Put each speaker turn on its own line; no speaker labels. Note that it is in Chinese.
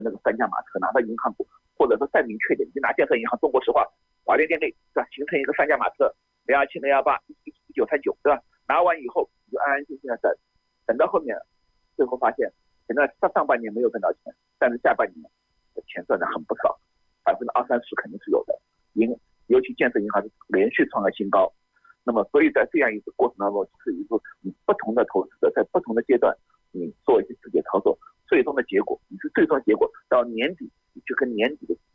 那个三驾马车拿到银行股，或者说再明确点，就拿建设银行、中国石化、华电电力，对吧？形成一个三驾马车，027、018、1939，对吧？拿完以后你就安安静静的等，等到后面，最后发现可能上半年没有挣到钱，但是下半年的钱赚的很不少，20%-30%肯定是有的。尤其建设银行是连续创了新高。那么，所以在这样一个过程当中，是一个你不同的投资者在不同的阶段，你做一些自己的操作，最终的结果，你是最终的结果到年底，你去跟年底的